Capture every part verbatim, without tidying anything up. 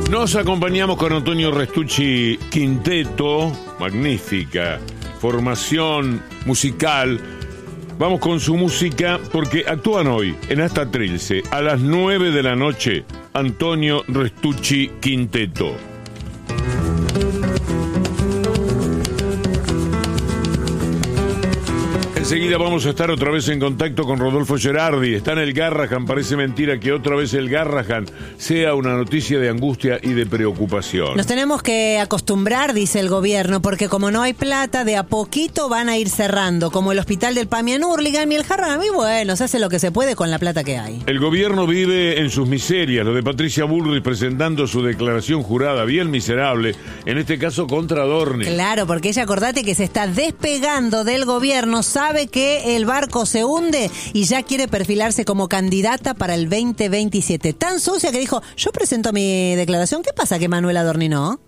Nos acompañamos con Antonio Restucci Quinteto, magnífica formación musical. Vamos con su música porque actúan hoy en Hasta Trilce a las nueve de la noche. Antonio Restucci Quinteto. Enseguida vamos a estar otra vez en contacto con Rodolfo Gerardi. Está en el Garrahan. Parece mentira que otra vez el Garrahan sea una noticia de angustia y de preocupación. Nos tenemos que acostumbrar, dice el gobierno, porque como no hay plata, de a poquito van a ir cerrando, como el hospital del Pamian Hurlingham y el Jarram. Y bueno, se hace lo que se puede con la plata que hay. El gobierno vive en sus miserias. Lo de Patricia Bullrich presentando su declaración jurada, bien miserable, en este caso contra Adorni. Claro, porque ella, acordate que se está despegando del gobierno, sabe que el barco se hunde y ya quiere perfilarse como candidata para el veinte veintisiete. Tan sucia que dijo, yo presento mi declaración. ¿Qué pasa que Manuel Adorni no?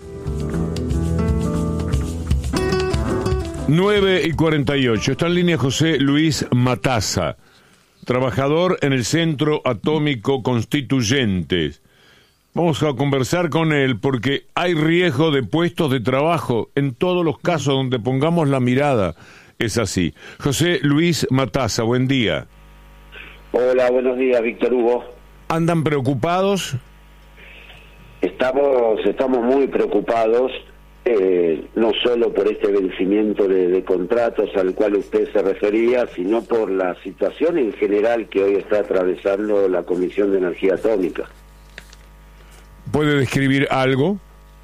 nueve y cuarenta y ocho. Está en línea José Luis Matassa, trabajador en el Centro Atómico Constituyentes. Vamos a conversar con él porque hay riesgo de puestos de trabajo en todos los casos donde pongamos la mirada. Es así. José Luis Matassa, buen día. Hola, buenos días, Víctor Hugo. ¿Andan preocupados? Estamos estamos muy preocupados, eh, no solo por este vencimiento de, de contratos al cual usted se refería, sino por la situación en general que hoy está atravesando la Comisión de Energía Atómica. ¿Puede describir algo?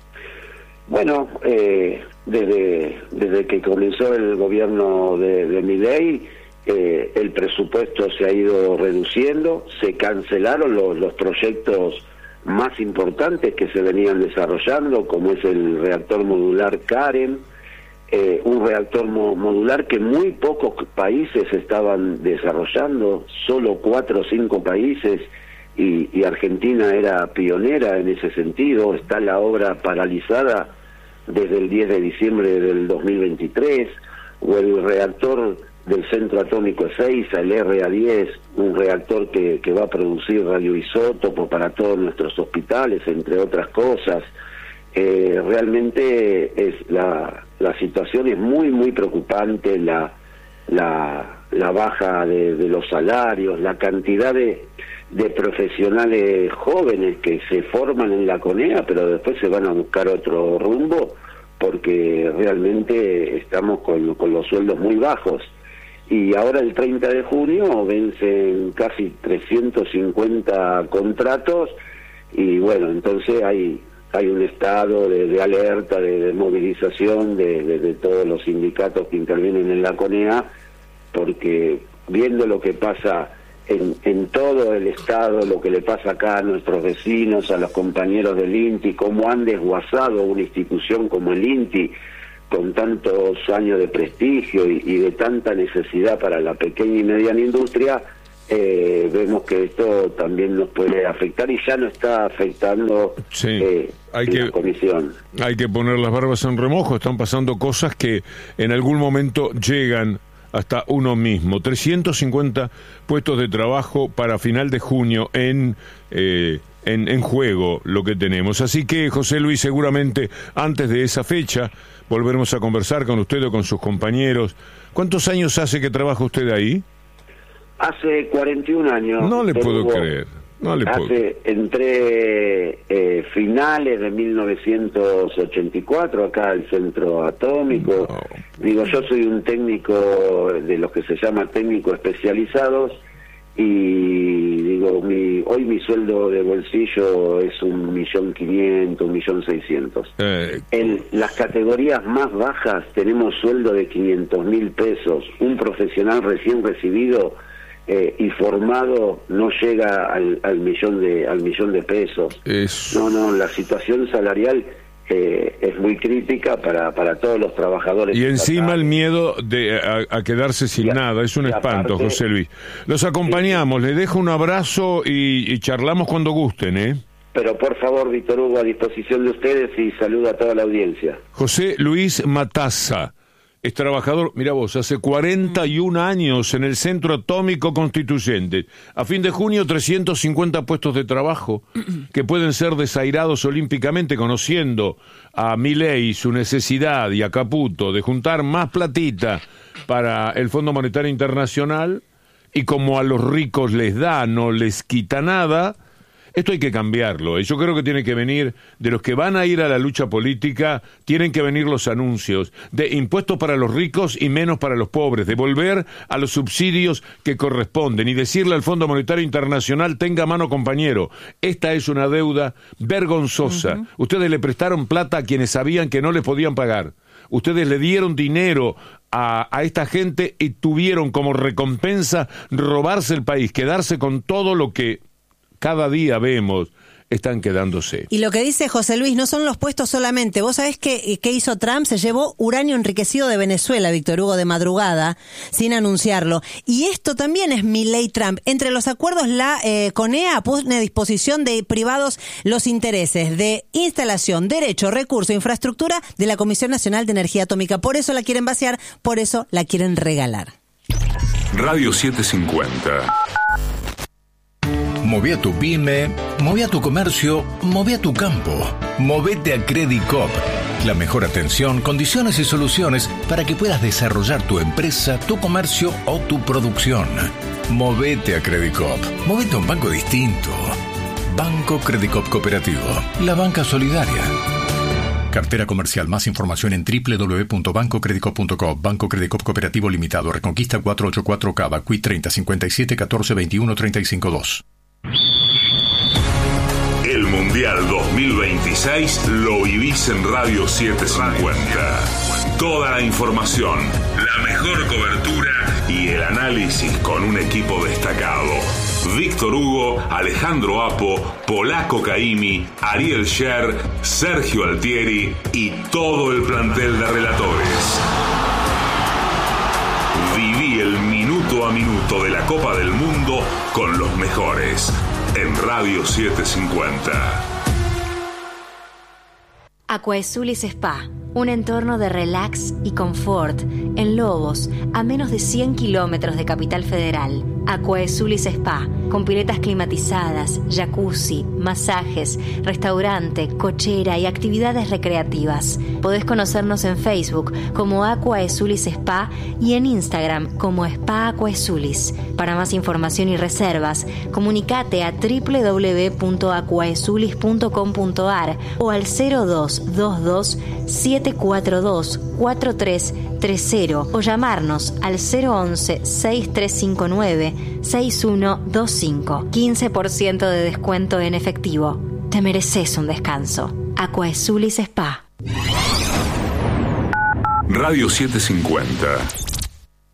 Bueno, eh, desde desde que comenzó el gobierno de, de Milei, eh, el presupuesto se ha ido reduciendo, se cancelaron los, los proyectos más importantes que se venían desarrollando, como es el reactor modular Karen, eh, un reactor mo modular que muy pocos países estaban desarrollando, solo cuatro o cinco países, y, y Argentina era pionera en ese sentido. Está la obra paralizada desde el diez de diciembre del dos mil veintitrés, o el reactor del Centro Atómico Ezeiza, el R A diez, un reactor que, que va a producir radioisótopos para todos nuestros hospitales, entre otras cosas. Eh, realmente es la, la situación es muy, muy preocupante, la, la, la baja de, de los salarios, la cantidad de, de profesionales jóvenes que se forman en la CONEA, pero después se van a buscar otro rumbo, porque realmente estamos con, con los sueldos muy bajos. Y ahora el treinta de junio vencen casi trescientos cincuenta contratos, y bueno, entonces hay hay un estado de, de alerta, de, de movilización de, de, de todos los sindicatos que intervienen en la CONEA, porque viendo lo que pasa en, en todo el estado, lo que le pasa acá a nuestros vecinos, a los compañeros del INTI, cómo han desguazado una institución como el INTI, con tantos años de prestigio y, y de tanta necesidad para la pequeña y mediana industria, eh, vemos que esto también nos puede afectar y ya no está afectando sí, eh, hay la que, comisión. Hay que poner las barbas en remojo, están pasando cosas que en algún momento llegan hasta uno mismo. trescientos cincuenta puestos de trabajo para final de junio en... Eh, En, en juego lo que tenemos. Así que, José Luis, seguramente antes de esa fecha volveremos a conversar con usted o con sus compañeros. ¿Cuántos años hace que trabaja usted ahí? Hace cuarenta y un años. No le puedo tengo, creer. No le hace, puedo. Entre eh, finales de mil novecientos ochenta y cuatro, acá el Centro Atómico. No. Digo, yo soy un técnico de los que se llama técnicos especializados, y digo, mi, hoy mi sueldo de bolsillo es un millón quinientos, un millón seiscientos. Eh, En las categorías más bajas tenemos sueldo de quinientos mil pesos. Un profesional recién recibido eh, y formado no llega al, al millón de al millón de pesos. es... No, no, la situación salarial eh, es muy crítica para para todos los trabajadores. Y encima estatales. el miedo de a, a quedarse sin Y a, nada, es un espanto, aparte, José Luis. Los acompañamos, sí. Les dejo un abrazo y, y charlamos cuando gusten, ¿eh? Pero por favor, Víctor Hugo, a disposición de ustedes, y saludo a toda la audiencia. José Luis Matassa, es trabajador, mira vos, hace cuarenta y un años en el Centro Atómico Constituyente. A fin de junio, trescientos cincuenta puestos de trabajo que pueden ser desairados olímpicamente, conociendo a Milei su necesidad y a Caputo de juntar más platita para el Fondo Monetario Internacional, y como a los ricos les da, no les quita nada. Esto hay que cambiarlo. Yo creo que tiene que venir de los que van a ir a la lucha política, tienen que venir los anuncios de impuestos para los ricos y menos para los pobres, de volver a los subsidios que corresponden y decirle al Fondo Monetario Internacional: tenga mano, compañero, esta es una deuda vergonzosa. Uh-huh. Ustedes le prestaron plata a quienes sabían que no les podían pagar. Ustedes le dieron dinero a, a esta gente y tuvieron como recompensa robarse el país, quedarse con todo lo que cada día vemos están quedándose. Y lo que dice José Luis, no son los puestos solamente. Vos sabés qué, qué hizo Trump, se llevó uranio enriquecido de Venezuela, Víctor Hugo, de madrugada, sin anunciarlo. Y esto también es Milei Trump. Entre los acuerdos, la eh, CONEA pone a disposición de privados los intereses de instalación, derecho, recurso, infraestructura de la Comisión Nacional de Energía Atómica. Por eso la quieren vaciar, por eso la quieren regalar. Radio setecientos cincuenta. Moví a tu pyme, moví a tu comercio, moví a tu campo. Movete a Credicop. La mejor atención, condiciones y soluciones para que puedas desarrollar tu empresa, tu comercio o tu producción. Movete a Credicop. Movete a un banco distinto. Banco Credicop Cooperativo. La banca solidaria. Cartera comercial. Más información en doble u doble u doble u punto banco credicop punto com. Banco Credicop Cooperativo Limitado. Reconquista cuatrocientos ochenta y cuatro Cava. Q I treinta cincuenta y siete catorce veintiuno treinta y cinco dos. El Mundial dos mil veintiséis lo vivís en Radio setecientos cincuenta. Toda la información, la mejor cobertura y el análisis con un equipo destacado. Víctor Hugo, Alejandro Apo, Polaco Caimi, Ariel Sher, Sergio Altieri y todo el plantel de relatores. Viví el minuto a minuto de la Copa del Mundo con los mejores en Radio setecientos cincuenta. Aquaesulis Spa, un entorno de relax y confort en Lobos, a menos de cien kilómetros de Capital Federal. Aquaesulis Spa, con piletas climatizadas, jacuzzi, masajes, restaurante, cochera y actividades recreativas. Podés conocernos en Facebook como Aquaesulis Spa y en Instagram como Spa Aquaesulis. Para más información y reservas, comunicate a doble u doble u doble u punto aquaesulis punto com punto a r o al cero dos dos dos siete cuatro dos cuatro tres tres cero o llamarnos al cero once seis tres cinco nueve seis uno dos cinco. quince por ciento de descuento en efectivo. Te mereces un descanso. Aquaesulis Spa. Radio setecientos cincuenta.